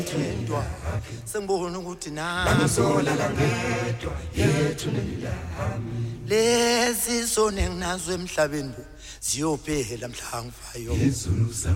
Ngedwa sengibona ukuthi nasola la ngedwa yethu nelilami lezi sone nginazo emhlabeni ziyophela mhla ngifayo